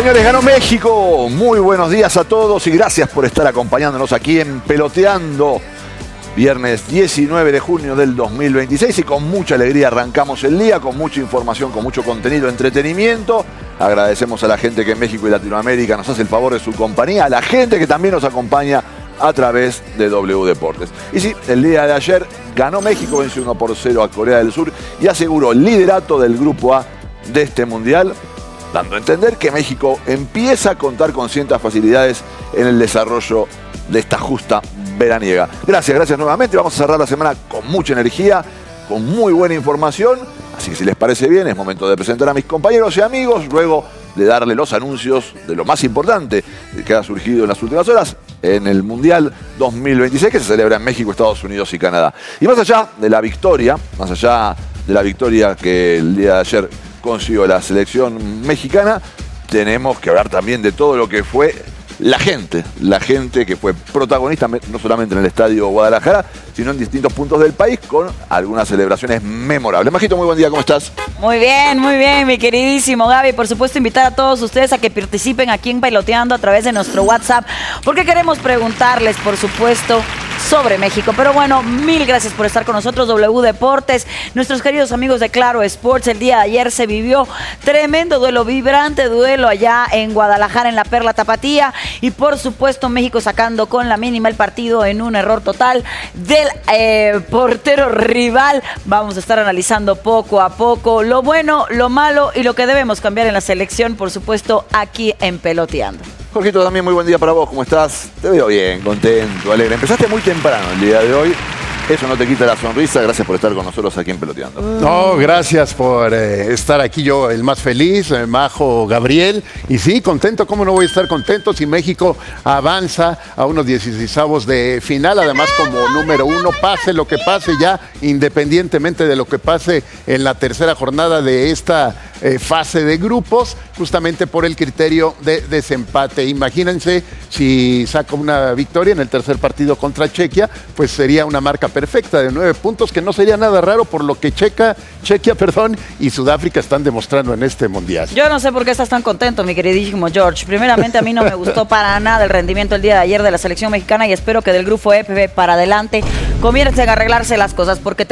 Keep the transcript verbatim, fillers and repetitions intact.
señores, ganó México. Muy buenos días a todos y gracias por estar acompañándonos aquí en Peloteando. Viernes diecinueve de junio del dos mil veintiséis y con mucha alegría arrancamos el día, con mucha información, con mucho contenido, entretenimiento. Agradecemos a la gente que en México y Latinoamérica nos hace el favor de su compañía, a la gente que también nos acompaña a través de W Deportes. Y sí, el día de ayer ganó México, venció uno por cero a Corea del Sur y aseguró el liderato del Grupo A de este Mundial, dando a entender que México empieza a contar con ciertas facilidades en el desarrollo de esta justa veraniega. Gracias, gracias nuevamente. Vamos a cerrar la semana con mucha energía, con muy buena información. Así que si les parece bien, es momento de presentar a mis compañeros y amigos, luego de darle los anuncios de lo más importante que ha surgido en las últimas horas en el Mundial dos mil veintiséis, que se celebra en México, Estados Unidos y Canadá. Y más allá de la victoria, más allá de la victoria que el día de ayer consiguió la selección mexicana, tenemos que hablar también de todo lo que fue la gente, la gente que fue protagonista no solamente en el Estadio Guadalajara, sino en distintos puntos del país con algunas celebraciones memorables. Majito, muy buen día, ¿cómo estás? Muy bien, muy bien, mi queridísimo Gaby. Por supuesto, invitar a todos ustedes a que participen aquí en Peloteando a través de nuestro WhatsApp, porque queremos preguntarles, por supuesto, sobre México. Pero bueno, mil gracias por estar con nosotros, W Deportes. Nuestros queridos amigos de Claro Sports, el día de ayer se vivió tremendo duelo, vibrante duelo allá en Guadalajara, en la Perla Tapatía. Y por supuesto, México sacando con la mínima el partido en un error total del eh, portero rival. Vamos a estar analizando poco a poco lo bueno, lo malo y lo que debemos cambiar en la selección, por supuesto, aquí en Peloteando. Jorgito, también muy buen día para vos, ¿cómo estás? Te veo bien, contento, alegre. Empezaste muy temprano el día de hoy. Eso no te quita la sonrisa. Gracias por estar con nosotros aquí en Peloteando. No, gracias por eh, estar aquí. Yo, el más feliz, eh, Majo, Gabriel. Y sí, contento. ¿Cómo no voy a estar contento si México avanza a unos dieciseisavos de final? Además, como número uno, pase lo que pase ya, independientemente de lo que pase en la tercera jornada de esta eh, fase de grupos, justamente por el criterio de desempate. Imagínense si saca una victoria en el tercer partido contra Chequia, pues sería una marca perfecta de nueve puntos, que no sería nada raro por lo que Checa, Chequia perdón, y Sudáfrica están demostrando en este Mundial. Yo no sé por qué estás tan contento, mi queridísimo George. Primeramente, a mí no me gustó para nada el rendimiento el día de ayer de la selección mexicana y espero que del grupo F para adelante comiencen a arreglarse las cosas, porque